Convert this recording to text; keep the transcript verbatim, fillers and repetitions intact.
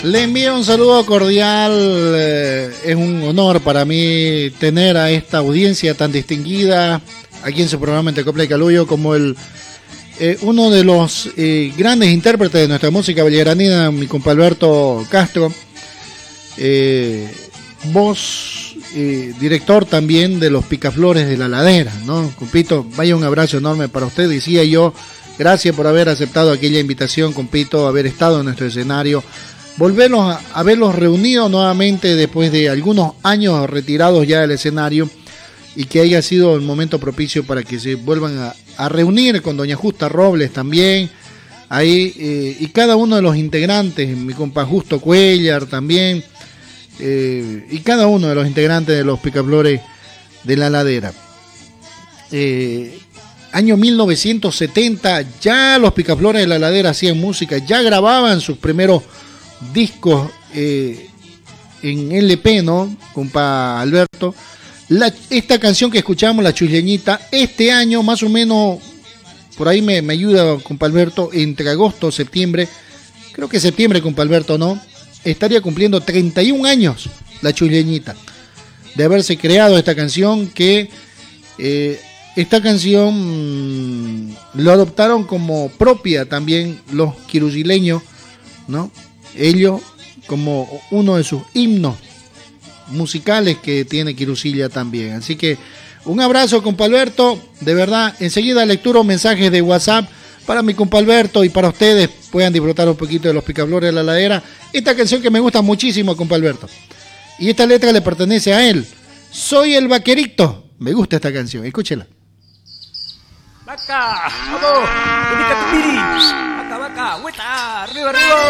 Le envío un saludo cordial, eh, es un honor para mí tener a esta audiencia tan distinguida aquí en su programa Entre Copla y Caluyo como el eh, uno de los eh, grandes intérpretes de nuestra música bellegranina, mi compa Alberto Castro, eh, voz, eh, director también de los Picaflores de la Ladera, ¿no? Compito, vaya un abrazo enorme para usted, decía yo, gracias por haber aceptado aquella invitación, compito, haber estado en nuestro escenario. Volvernos a, a verlos reunidos nuevamente después de algunos años retirados ya del escenario y que haya sido el momento propicio para que se vuelvan a, a reunir con doña Justa Robles también, ahí, eh, y cada uno de los integrantes, mi compa Justo Cuellar también, eh, y cada uno de los integrantes de los Picaflores de la Ladera. Eh, año mil novecientos setenta, ya los Picaflores de la Ladera hacían música, ya grababan sus primeros discos eh, en L P, ¿no? Compa Alberto. La, esta canción que escuchamos, La Chusleñita, este año más o menos, por ahí me, me ayuda compa Alberto, entre agosto y septiembre, creo que septiembre, compa Alberto, ¿no? Estaría cumpliendo treinta y un años La Chusleñita, de haberse creado esta canción que eh, esta canción mmm, lo adoptaron como propia también los quirusileños, ¿no? Ellos como uno de sus himnos musicales que tiene Quirusilla también. Así que un abrazo, compa Alberto, de verdad. Enseguida lecturo mensajes de WhatsApp para mi compa Alberto y para ustedes puedan disfrutar un poquito de los Picaflores de la Ladera. Esta canción que me gusta muchísimo, compa Alberto, y esta letra le pertenece a él. Soy el vaquerito. Me gusta esta canción, escúchela. Vaca, vamos, vaca, vaca, vuelta, arriba, arriba.